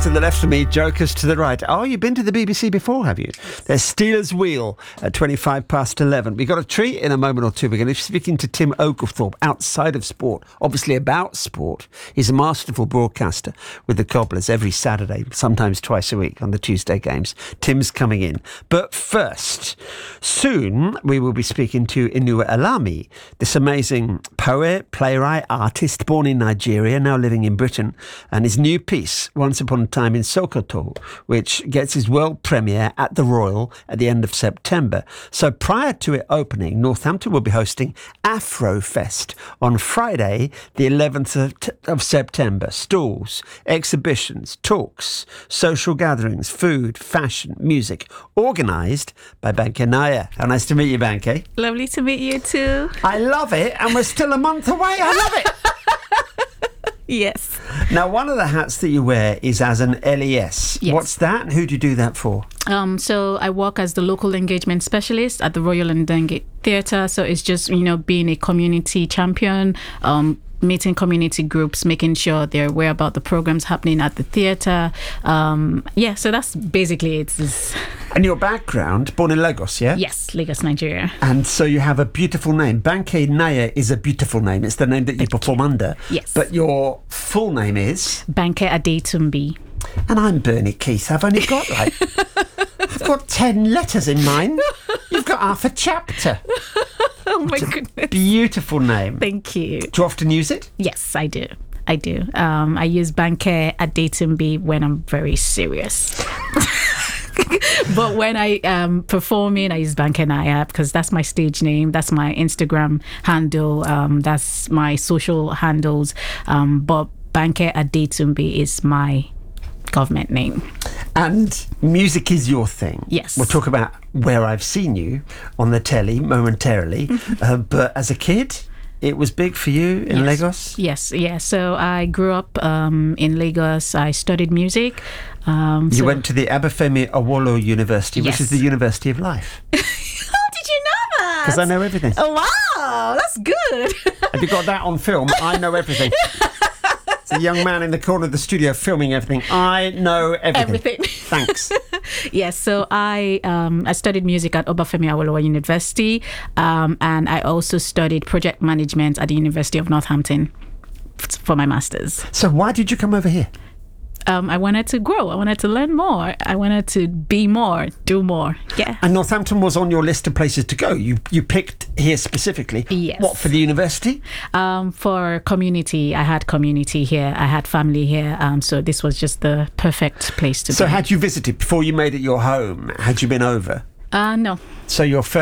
to the left of me, jokers to the right. Oh, you've been to the BBC before, have you? There's Steelers Wheel at 11:25. We've got a treat in a moment or two. We're going to be speaking to Tim Oglethorpe outside of sport, obviously about sport. He's a masterful broadcaster with the Cobblers every Saturday, sometimes twice a week on the Tuesday games. Tim's coming in. But first, soon we will be speaking to Inua Alami, this amazing poet, playwright, artist born in Nigeria, now living in Britain, and his new piece, Once Upon a Time in Sokoto, which gets his world premiere at the Royal at the end of September. So prior to it opening, Northampton will be hosting Afrofest on Friday, the 11th of September. Stalls, exhibitions, talks, social gatherings, food, fashion, music, organised by Banke Naya. How nice to meet you, Banke. Lovely to meet you too. I love it, and we're still a month away. I love it. Yes. Now, one of the hats that you wear is as an LES. Yes. What's that, and who do you do that for? So I work as the local engagement specialist at the Royal Ndenge Theatre. So it's just, being a community champion, meeting community groups, making sure they're aware about the programs happening at the theatre. So that's basically it. And your background, born in Lagos, yeah? Yes, Lagos, Nigeria. And so you have a beautiful name. Banke Naya is a beautiful name. It's the name that you perform under. Yes. But your full name is? Banke Adetumbi. And I'm Bernie Keith. I've only got I've got 10 letters in mine. You've got half a chapter. Oh my goodness. Beautiful name. Thank you. Do you often use it? Yes, I do. I use Banke Adetumbi when I'm very serious. But when I am performing, I use Banke Naya because that's my stage name, that's my Instagram handle, that's my social handles. But Banke Adetumbi is my government name. And music is your thing. Yes. We'll talk about where I've seen you on the telly momentarily. But as a kid, it was big for you in Lagos? Yes. So I grew up in Lagos. I studied music. You went to the Obafemi Awolowo University, which is the University of Life. How did you know that? Because I know everything. Oh, wow. That's good. Have you got that on film? I know everything. It's a young man in the corner of the studio filming everything. I know everything. Thanks. Yes, so I studied music at Obafemi Awolowo University, and I also studied project management at the University of Northampton for my master's. So why did you come over here? I wanted to grow. I wanted to learn more. I wanted to be more, do more. Yeah. And Northampton was on your list of places to go. You picked here specifically. Yes. What, for the university? For community. I had community here. I had family here. So this was just the perfect place to be. So had you visited before you made it your home? Had you been over? No. So your first